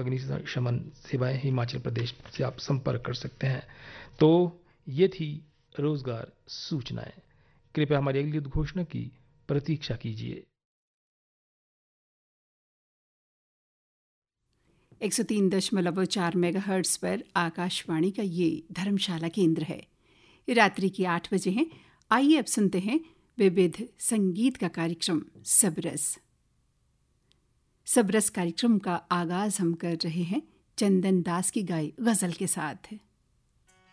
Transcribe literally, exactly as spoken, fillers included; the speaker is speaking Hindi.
अग्निशमन सेवाएं हिमाचल प्रदेश से आप संपर्क कर सकते हैं। तो ये थी रोजगार सूचनाएं। कृपया हमारी अगली उद्घोषणा की प्रतीक्षा कीजिए। एक सौ तीन दशमलव चार मेगाहर्ट्ज पर आकाशवाणी का ये धर्मशाला केंद्र है। रात्रि की आठ बजे हैं। आइए अब सुनते हैं विविध संगीत का कार्यक्रम सबरस। सबरस कार्यक्रम का आगाज हम कर रहे हैं चंदन दास की गाई गजल के साथ।